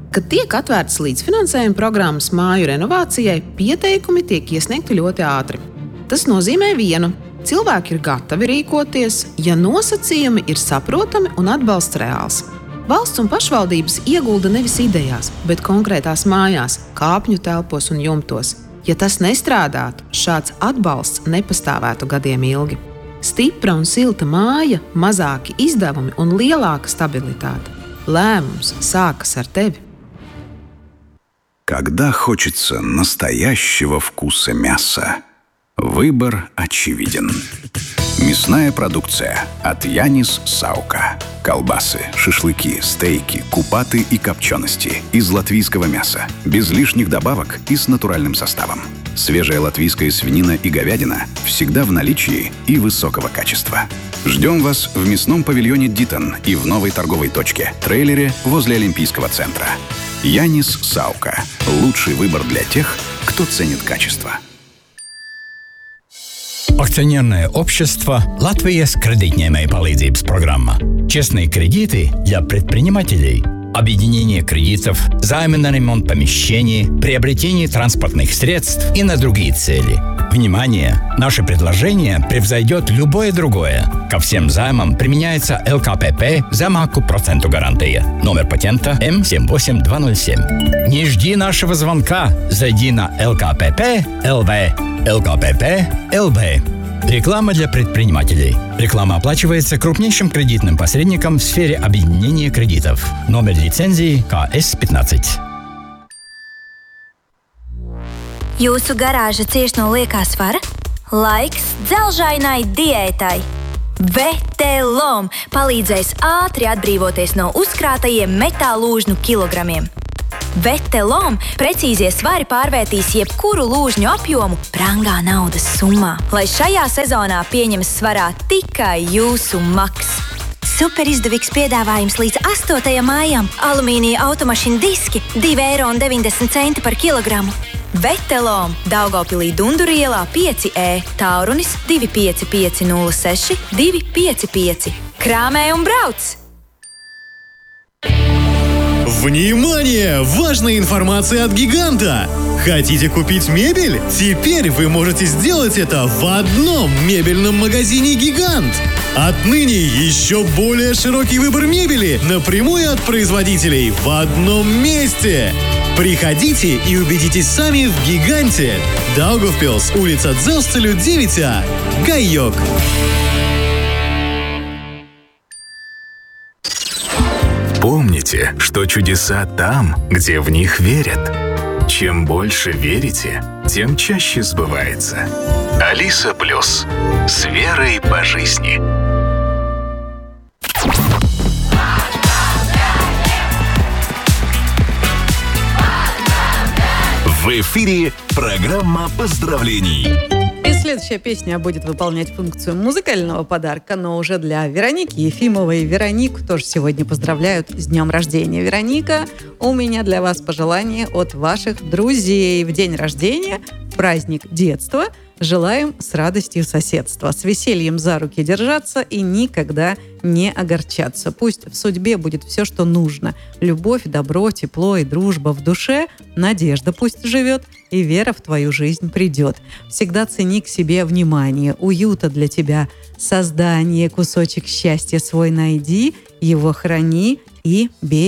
Kad tiek atvērtas līdzfinansējuma programmas māju renovācijai, pieteikumi tiek iesniegti ļoti ātri. Tas nozīmē vienu – cilvēki ir gatavi rīkoties, ja nosacījumi ir saprotami un atbalsts reāls. Valsts un pašvaldības iegulda nevis idejās, bet konkrētās mājās, kāpņu telpos un jumtos. Ja tas nestrādātu, šāds atbalsts nepastāvētu gadiem ilgi. Stipra un silta māja, mazāki izdevumi un lielāka stabilitāte. Lēmums sākas ar теби. Когда хочется настоящего вкуса мяса, выбор очевиден. Мясная продукция от Янис Саука. Колбасы, шашлыки, стейки, купаты и копчености из латвийского мяса, без лишних добавок и с натуральным составом. Свежая латвийская свинина и говядина всегда в наличии и высокого качества. Ждем вас в мясном павильоне «Дитон» и в новой торговой точке «Трейлере» возле Олимпийского центра. Янис Саука. Лучший выбор для тех, кто ценит качество. Акционерное общество «Латвijas кредитņēmēju palīdzības программа». Честные кредиты для предпринимателей. Объединение кредитов, займы на ремонт помещений, приобретение транспортных средств и на другие цели. Внимание! Наше предложение превзойдет любое другое. Ко всем займам применяется ЛКПП «Zemāku procentu гарантия». Номер патента М78207. Не жди нашего звонка. Зайди на ЛКПП.ЛВ. ЛКПП.ЛВ. Реклама для предпринимателей. Реклама оплачивается крупнейшим кредитным посредником в сфере объединения кредитов. Номер лицензии КС-15. Jūsu garāža cieš no liekā svara? Laiks dzelžainai diētai. Vetelom palīdzēs ātri atbrīvoties no uzkrātajiem metālūžņu kilogramiem. Vetelom precīzie svari pārvērtīs jebkuru lūžņu apjomu brangā naudas summā, lai šajā sezonā pieņemas svarā tikai jūsu maks. Super izdevīgs piedāvājums līdz 8. maijam. Alumīnija automašīna diski 2,90 eiro par kilogramu. Vetelom Daugavpilī Dunduru ielā 5E, Taurunis 25506 255. Krāmē un brauc! Внимание! Важная информация от «Гиганта». Хотите купить мебель? Теперь вы можете сделать это в одном мебельном магазине «Гигант». Отныне еще более широкий выбор мебели напрямую от производителей в одном месте. Приходите и убедитесь сами в «Гиганте». Даугавпилс, улица Дзелстелю, 9А. Гайок. Помните, что чудеса там, где в них верят. Чем больше верите, тем чаще сбывается. Алиса Плюс. С верой по жизни. В эфире программа поздравлений. И следующая песня будет выполнять функцию музыкального подарка, но уже для Вероники Ефимовой. Веронику тоже сегодня поздравляют с днем рождения. Вероника, у меня для вас пожелание от ваших друзей. В день рождения, в праздник детства, желаем с радостью соседства, с весельем за руки держаться и никогда не огорчаться. Пусть в судьбе будет все, что нужно. Любовь, добро, тепло и дружба в душе. Надежда пусть живет, и вера в твою жизнь придет. Всегда цени к себе внимание, уюта для тебя создание. Кусочек счастья свой найди, его храни и береги.